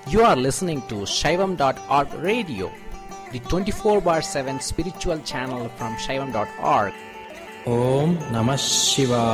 You are listening to Shaivam.org radio, the 24 bar 7 spiritual channel from Shaivam.org. Om Namah Shivaya.